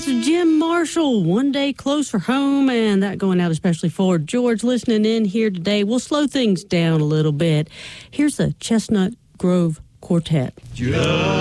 That's Jim Marshall, One Day Closer Home, and that going out especially for George listening in here today. We'll slow things down a little bit. Here's the Chestnut Grove Quartet.